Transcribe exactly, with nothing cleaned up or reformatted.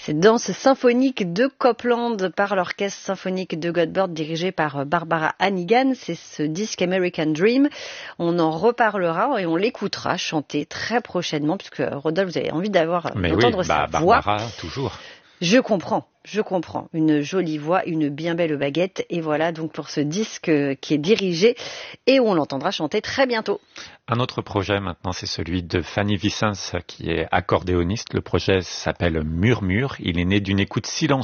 Cette danse symphonique de Copland par l'orchestre symphonique de Göteborg dirigé par Barbara Hannigan. C'est ce disque American Dream. On en reparlera et on l'écoutera chanter très prochainement puisque Rodolphe, vous avez envie d'avoir Mais d'entendre oui, sa bah, voix. Barbara, toujours. Je comprends, je comprends. Une jolie voix, une bien belle baguette. Et voilà donc pour ce disque qui est dirigé et où on l'entendra chanter très bientôt. Un autre projet maintenant, c'est celui de Fanny Vicens qui est accordéoniste. Le projet s'appelle Murmure. Il est né d'une écoute silencieuse